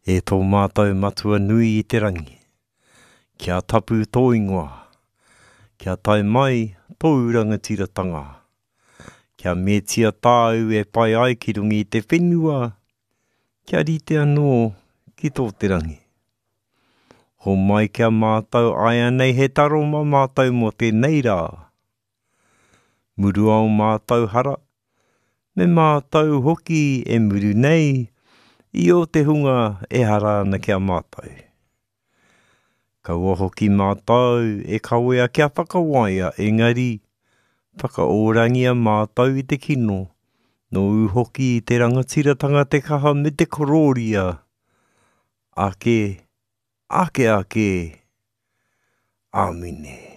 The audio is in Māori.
E tō mātou matua nui I te rangi. Kia tapu tō ingoa. Kia tai mai tō rangatiratanga. Kia metia tāu e pai ai ki rungi I te whenua. Kia rite anō ki tō te rangi. Ho mai kia mātou ai anei he taro ma mātou mo tēnei rā. Muru au mātou hara. Me mātou hoki e muru nei. I o te hunga e hara ana kia mātou. Kaua hoki mātou e kawea kia whakawaia engari whakaorangia mātou I te kino. No hoki I te rangatiratanga te kaha me te kororia. Ake. Amine.